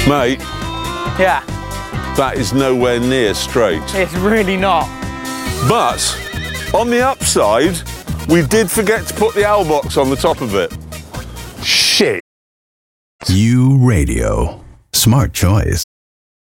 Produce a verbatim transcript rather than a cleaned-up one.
Mate, Yeah, that is nowhere near straight. it's really not. But, on the upside, we did forget to put the owl box on the top of it. Shit. U Radio. Smart choice.